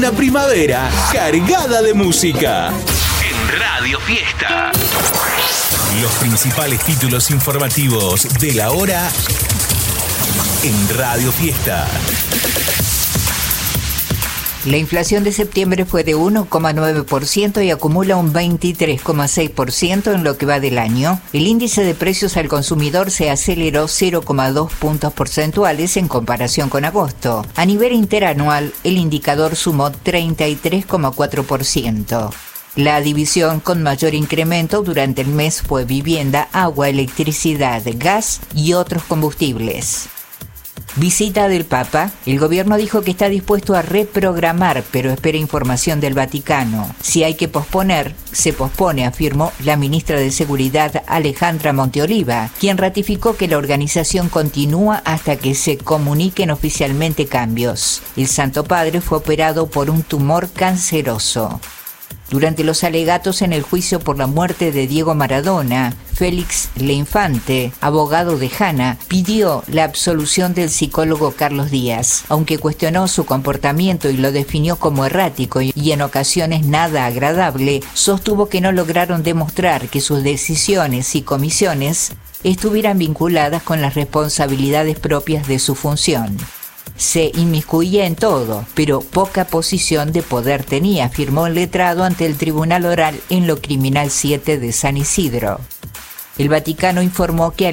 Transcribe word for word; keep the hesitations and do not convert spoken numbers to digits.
Una primavera cargada de música. En Radio Fiesta. Los principales títulos informativos de la hora en Radio Fiesta. La inflación de septiembre fue de uno coma nueve por ciento y acumula un veintitrés coma seis por ciento en lo que va del año. El índice de precios al consumidor se aceleró cero coma dos puntos porcentuales en comparación con agosto. A nivel interanual, el indicador sumó treinta y tres coma cuatro por ciento. La división con mayor incremento durante el mes fue vivienda, agua, electricidad, gas y otros combustibles. Visita del Papa. El gobierno dijo que está dispuesto a reprogramar, pero espera información del Vaticano. Si hay que posponer, se pospone, afirmó la ministra de Seguridad Alejandra Monteoliva, quien ratificó que la organización continúa hasta que se comuniquen oficialmente cambios. El Santo Padre fue operado por un tumor canceroso. Durante los alegatos en el juicio por la muerte de Diego Maradona, Félix Leinfante, abogado de Hanna, pidió la absolución del psicólogo Carlos Díaz, aunque cuestionó su comportamiento y lo definió como errático y en ocasiones nada agradable, sostuvo que no lograron demostrar que sus decisiones y comisiones estuvieran vinculadas con las responsabilidades propias de su función. Se inmiscuía en todo, pero poca posición de poder tenía, afirmó el letrado ante el Tribunal Oral en lo Criminal siete de San Isidro. El Vaticano informó que